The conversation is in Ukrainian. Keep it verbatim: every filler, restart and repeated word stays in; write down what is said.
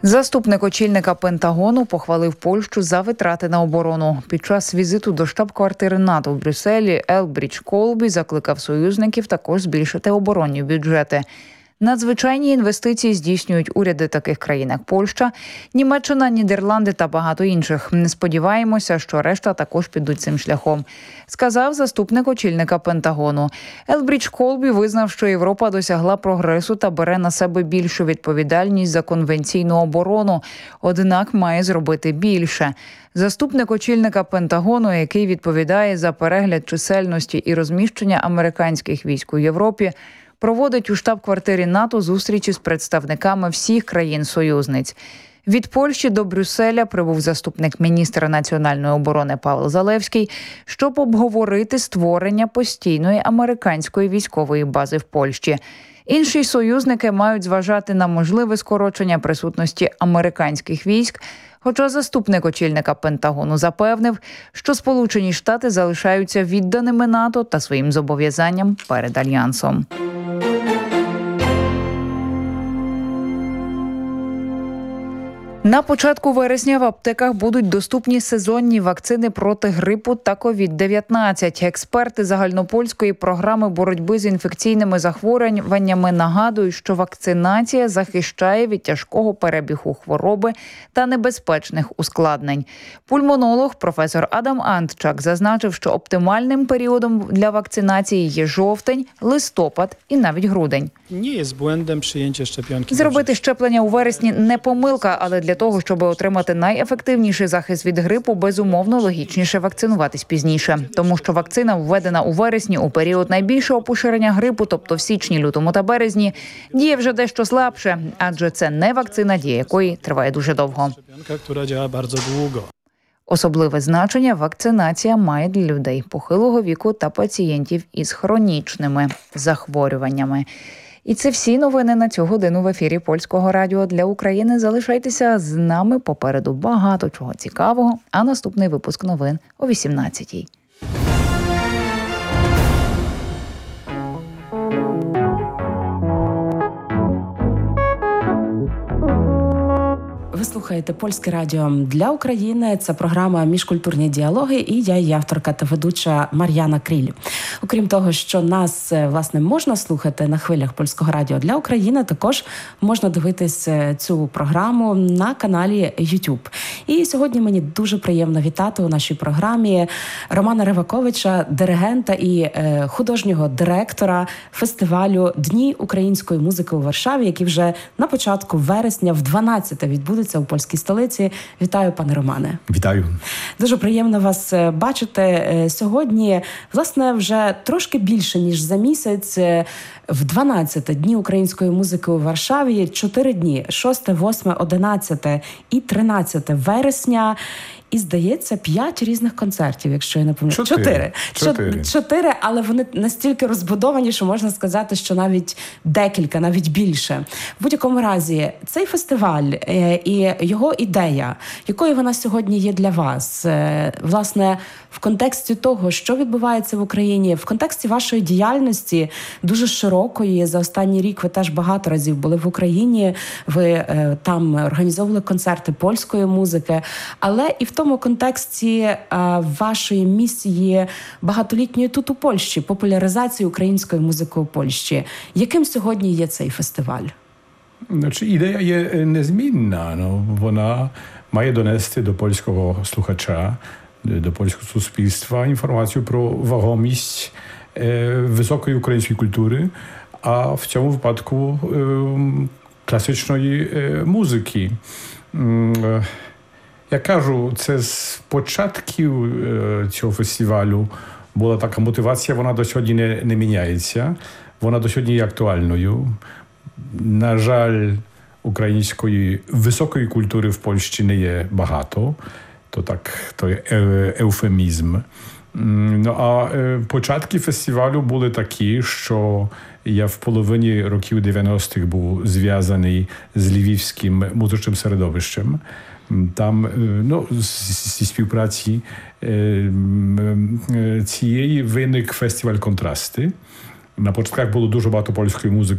Заступник очільника Пентагону похвалив Польщу за витрати на оборону. Під час візиту до штаб-квартири НАТО в Брюсселі Елбрідж Колбі закликав союзників також збільшити оборонні бюджети. Надзвичайні інвестиції здійснюють уряди таких країн, як Польща, Німеччина, Нідерланди та багато інших. Не сподіваємося, що решта також підуть цим шляхом, сказав заступник очільника Пентагону. Елбрідж Колбі визнав, що Європа досягла прогресу та бере на себе більшу відповідальність за конвенційну оборону, однак має зробити більше. Заступник очільника Пентагону, який відповідає за перегляд чисельності і розміщення американських військ у Європі, проводить у штаб-квартирі НАТО зустрічі з представниками всіх країн-союзниць. Від Польщі до Брюсселя прибув заступник міністра національної оборони Павел Залевський, щоб обговорити створення постійної американської військової бази в Польщі. Інші союзники мають зважати на можливе скорочення присутності американських військ, хоча заступник очільника Пентагону запевнив, що Сполучені Штати залишаються відданими НАТО та своїм зобов'язанням перед Альянсом. На початку вересня в аптеках будуть доступні сезонні вакцини проти грипу та ковід дев'ятнадцять. Експерти загальнопольської програми боротьби з інфекційними захворюваннями нагадують, що вакцинація захищає від тяжкого перебігу хвороби та небезпечних ускладнень. Пульмонолог професор Адам Антчак зазначив, що оптимальним періодом для вакцинації є жовтень, листопад і навіть грудень. Не є błędem przyjęcie szczepionki. Зробити щеплення у вересні не помилка, але для того, щоб отримати найефективніший захист від грипу, безумовно, логічніше вакцинуватись пізніше. Тому що вакцина, введена у вересні у період найбільшого поширення грипу, тобто в січні, лютому та березні, діє вже дещо слабше, адже це не вакцина, дія якої триває дуже довго. Szczepionka, która działa bardzo długo. Особливе значення вакцинація має для людей похилого віку та пацієнтів із хронічними захворюваннями. І це всі новини на цю годину в ефірі Польського радіо для України. Залишайтеся з нами, попереду багато чого цікавого, а наступний випуск новин о вісімнадцятій. Ви слухаєте Польське радіо для України. Це програма «Міжкультурні діалоги» і я, її авторка та ведуча Мар'яна Кріль. Окрім того, що нас, власне, можна слухати на хвилях Польського радіо для України, також можна дивитись цю програму на каналі YouTube. І сьогодні мені дуже приємно вітати у нашій програмі Романа Риваковича, диригента і художнього директора фестивалю «Дні української музики у Варшаві», який вже на початку вересня в дванадцяте відбудеться у польській столиці. Вітаю, пане Романе. Вітаю. Дуже приємно вас бачити. Сьогодні, власне, вже трошки більше, ніж за місяць, в дванадцяте Дні української музики у Варшаві, чотири дні, шосте, восьме, одинадцяте і тринадцяте вересня. І, здається, п'ять різних концертів, якщо я не помиляю. Чотири. Чотири. Чотири, але вони настільки розбудовані, що можна сказати, що навіть декілька, навіть більше. В будь-якому разі, цей фестиваль і його ідея, якою вона сьогодні є для вас, власне, в контексті того, що відбувається в Україні, в контексті вашої діяльності дуже широкої. За останній рік ви теж багато разів були в Україні, ви там організовували концерти польської музики, але і в тому контексті а, вашої місії багатолітньої тут у Польщі, популяризації української музики у Польщі. Яким сьогодні є цей фестиваль? Znaczy, idea є незмінна. No, вона має донести до польського слухача, до польського суспільства інформацію про вагомість е, високої української культури, а в цьому випадку е, класичної е, музики. Е, Я кажу, це з початків цього фестивалю була така мотивація, вона до сьогодні не, не міняється, вона до сьогодні є актуальною. На жаль, української високої культури в Польщі не є багато, то так, то є еуфемізм. Ну, а початки фестивалю були такі, що я в половині років дев'яностих був зв'язаний з львівським музичним середовищем. Там, ну, зі співпраці цієї виник фестиваль «Контрасти». На початках було дуже багато польської музики